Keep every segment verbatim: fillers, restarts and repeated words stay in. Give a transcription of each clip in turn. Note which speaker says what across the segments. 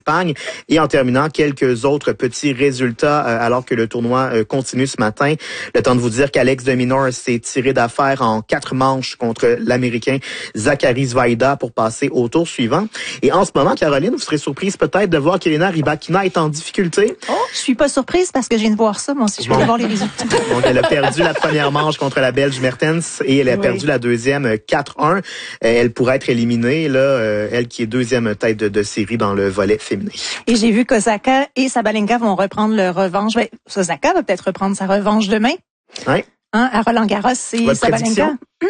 Speaker 1: Espagne. Et en terminant, quelques autres petits résultats euh, alors que le tournoi euh, continue ce matin. Le temps de vous dire qu'Alex de Minaur s'est tiré d'affaire en quatre manches contre l'Américain Zachary Zvaida pour passer au tour suivant. Et en ce moment, Caroline, vous serez surprise peut-être de voir qu'Elena Rybakina est en difficulté.
Speaker 2: Oh, je suis pas surprise parce que je viens de voir ça, moi aussi, je viens
Speaker 1: bon.
Speaker 2: de voir les résultats.
Speaker 1: Donc, elle a perdu la première manche contre la Belge Mertens et elle a oui. perdu la deuxième quatre un. Euh, elle pourrait être éliminée, là, euh, elle qui est deuxième tête de, de série dans le volet féminin.
Speaker 2: Et j'ai vu qu'Osaka et Sabalenka vont reprendre leur revanche. Ben, Osaka va peut-être reprendre sa revanche demain.
Speaker 1: Oui.
Speaker 2: Hein, à Roland-Garros et Sabalenka. Hum,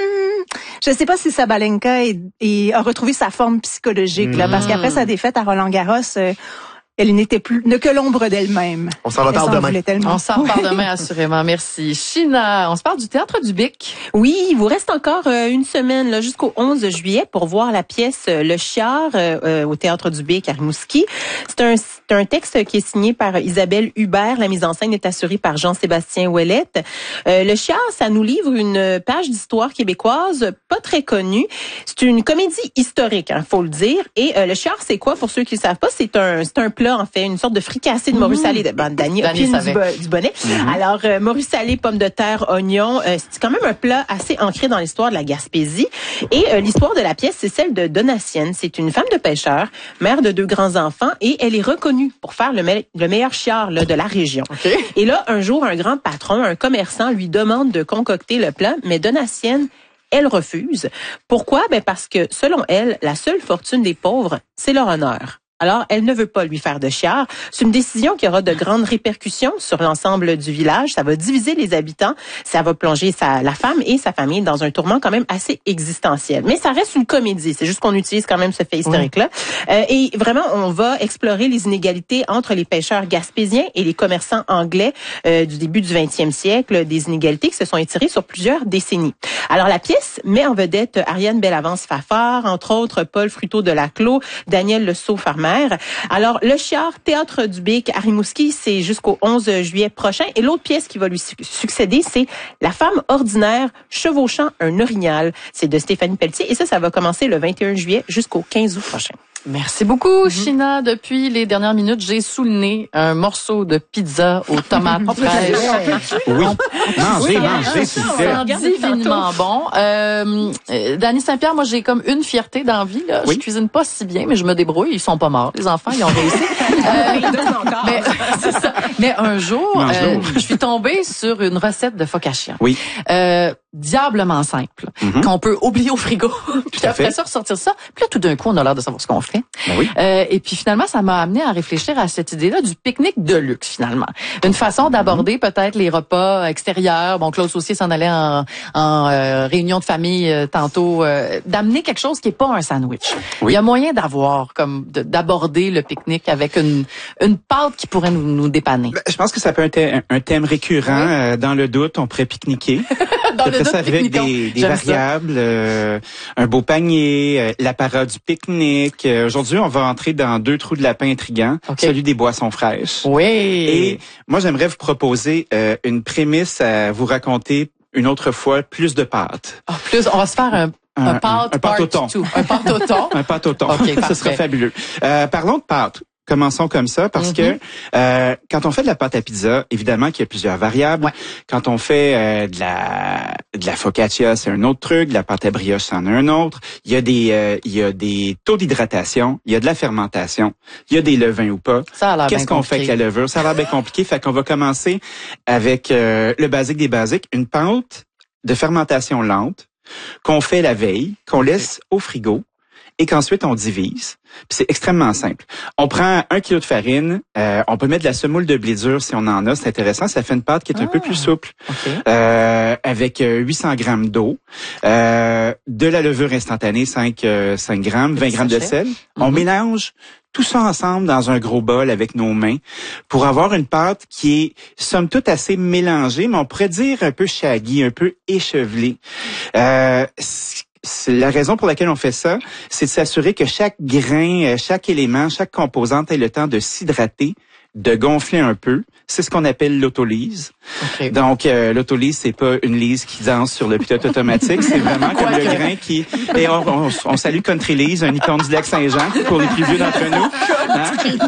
Speaker 2: je sais pas si Sabalenka est, est, a retrouvé sa forme psychologique, là, mmh. parce qu'après sa défaite à Roland-Garros, euh, elle n'était plus ne que l'ombre d'elle-même.
Speaker 1: On s'en reparle demain.
Speaker 3: On s'en reparle demain, assurément. Merci. China, on se parle du Théâtre du Bic.
Speaker 4: Oui, il vous reste encore euh, une semaine là, jusqu'au onze juillet pour voir la pièce euh, Le Chiard euh, au Théâtre du Bic à Rimouski. C'est un, c'est un texte qui est signé par Isabelle Hubert. La mise en scène est assurée par Jean-Sébastien Ouellette. Euh, Le Chiard, ça nous livre une page d'histoire québécoise pas très connue. C'est une comédie historique, hein, faut le dire. Et euh, Le Chiard, c'est quoi pour ceux qui ne savent pas? C'est un, c'est un plat en fait, une sorte de fricassé de morue salée. De, ben, Dany a du, du bonnet. Mm-hmm. Alors, euh, morue salée, pommes de terre, oignons, euh, c'est quand même un plat assez ancré dans l'histoire de la Gaspésie. Et euh, l'histoire de la pièce, c'est celle de Donatienne. C'est une femme de pêcheur, mère de deux grands-enfants, et elle est reconnue pour faire le, me- le meilleur chiard là, de la région.
Speaker 3: Okay.
Speaker 4: Et là, un jour, un grand patron, un commerçant, lui demande de concocter le plat, mais Donatienne, elle refuse. Pourquoi? Ben parce que, selon elle, la seule fortune des pauvres, c'est leur honneur. Alors, elle ne veut pas lui faire de chiard. C'est une décision qui aura de grandes répercussions sur l'ensemble du village. Ça va diviser les habitants. Ça va plonger sa, la femme et sa famille dans un tourment quand même assez existentiel. Mais ça reste une comédie. C'est juste qu'on utilise quand même ce fait historique-là. Oui. Euh, et vraiment, on va explorer les inégalités entre les pêcheurs gaspésiens et les commerçants anglais euh, du début du vingtième siècle. Des inégalités qui se sont étirées sur plusieurs décennies. Alors, la pièce met en vedette Ariane Bellavance-Fafard, entre autres Paul Fruteau de Laclos, Daniel Le Sceau-Farmer. Alors, Le Chiard, Théâtre du Bic à Rimouski, c'est jusqu'au onze juillet prochain. Et l'autre pièce qui va lui su- succéder, c'est La femme ordinaire chevauchant un orignal. C'est de Stéphanie Pelletier. Et ça, ça va commencer le vingt et un juillet jusqu'au quinze août prochain.
Speaker 3: Merci beaucoup, mm-hmm. China. Depuis les dernières minutes, j'ai sous le nez un morceau de pizza aux tomates fraîches.
Speaker 5: Oui, mangez, mangez, s'il vous plaît.
Speaker 3: C'est divinement bon. Euh, euh, Dany Saint-Pierre, moi, j'ai comme une fierté dans la vie. Là. Oui. Je cuisine pas si bien, mais je me débrouille. Ils sont pas morts. Les enfants, ils ont réussi. euh, mais, c'est ça. Mais un jour, euh, je suis tombée sur une recette de focaccia.
Speaker 5: Oui.
Speaker 3: Euh, diablement simple, mm-hmm. qu'on peut oublier au frigo. Puis après fait. ça, ressortir ça. Puis là, tout d'un coup, on a l'air de savoir ce qu'on fait.
Speaker 5: Ben oui.
Speaker 3: Euh, et puis finalement, ça m'a amené à réfléchir à cette idée-là du pique-nique de luxe, finalement. Une façon d'aborder mm-hmm. peut-être les repas extérieurs. Bon, Claude Saucier s'en allait en, en euh, réunion de famille euh, tantôt. Euh, d'amener quelque chose qui est pas un sandwich. Oui. Il y a moyen d'avoir, comme, de, d'aborder le pique-nique avec une, une pâte qui pourrait nous, nous dépanner.
Speaker 5: Ben, je pense que ça peut être un, thème, un thème récurrent. Oui. Euh, dans le doute, on pourrait pique-niquer.
Speaker 3: Dans le doute,
Speaker 5: ça avec des, des variables, euh, un beau panier, euh, l'apparat du pique-nique. Euh, aujourd'hui, on va entrer dans deux trous de lapin intrigants, okay. celui des boissons fraîches.
Speaker 3: Oui.
Speaker 5: Et moi, j'aimerais vous proposer euh, une prémisse à vous raconter une autre fois, plus de pâtes.
Speaker 3: Oh, plus, on va se faire un Un, un pâte
Speaker 5: un, un pâte au thon.
Speaker 3: Un pâte au thon.
Speaker 5: un pâte au thon.
Speaker 3: Okay,
Speaker 5: ce serait fabuleux. Euh, parlons de pâtes. Commençons comme ça parce mm-hmm. que euh, quand on fait de la pâte à pizza, évidemment qu'il y a plusieurs variables.
Speaker 3: Ouais.
Speaker 5: Quand on fait euh, de la de la focaccia, c'est un autre truc. De la pâte à brioche, c'en est un autre. Il y a des euh, il y a des taux d'hydratation, il y a de la fermentation, il y a des levains ou pas.
Speaker 3: Ça a l'air
Speaker 5: Qu'est-ce qu'on
Speaker 3: compliqué.
Speaker 5: fait avec la levure? Ça a l'air bien compliqué. Fait qu'on va commencer avec euh, le basique des basiques, une pâte de fermentation lente qu'on fait la veille, qu'on laisse au frigo et qu'ensuite on divise. Puis c'est extrêmement simple. On prend un kilo de farine, euh, on peut mettre de la semoule de blé dur si on en a, c'est intéressant. Ça fait une pâte qui est ah, un peu plus souple,
Speaker 3: okay.
Speaker 5: euh, avec huit cents grammes d'eau, euh, de la levure instantanée, cinq, cinq grammes, vingt grammes de sel. Mm-hmm. On mélange tout ça ensemble dans un gros bol avec nos mains pour avoir une pâte qui est, somme toute, assez mélangée, mais on pourrait dire un peu shaggy, un peu échevelée. Euh, C'est la raison pour laquelle on fait ça, c'est de s'assurer que chaque grain, chaque élément, chaque composante ait le temps de s'hydrater, de gonfler un peu. C'est ce qu'on appelle l'autolyse. Okay. Donc, euh, l'autolyse, c'est pas une lyse qui danse sur le pilote automatique, c'est vraiment comme le grain qui... Et on, on, on salue Country Lyse, un icône du lac Saint-Jean pour les plus vieux d'entre nous. Hein?